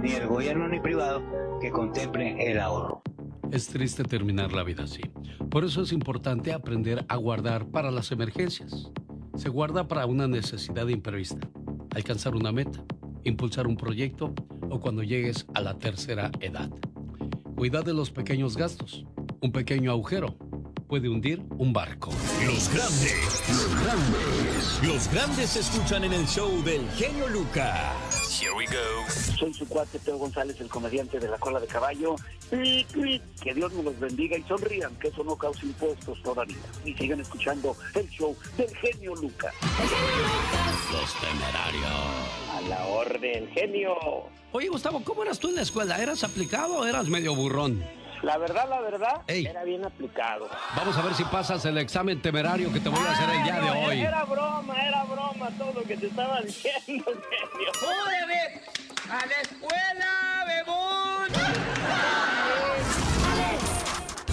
ni el gobierno ni privado que contemplen el ahorro. Es triste terminar la vida así. Por eso es importante aprender a guardar para las emergencias. Se guarda para una necesidad imprevista, alcanzar una meta, impulsar un proyecto o cuando llegues a la tercera edad. Cuida de los pequeños gastos. Un pequeño agujero puede hundir un barco. Los grandes se escuchan en el show del genio Lucas. Here we go. Soy su cuate Teo González, el comediante de La Cola de Caballo. Que Dios nos los bendiga y sonrían, que eso no causa impuestos todavía. Y sigan escuchando el show del genio Lucas. Los Temerarios. A la orden, genio. Oye, Gustavo, ¿cómo eras tú en la escuela? ¿Eras aplicado o eras medio burrón? La verdad, Ey. era bien aplicado. Vamos a ver si pasas el examen temerario que te voy a hacer el día de hoy. Era broma todo lo que te estaba diciendo, genio. ¡Órale! ¡A la escuela!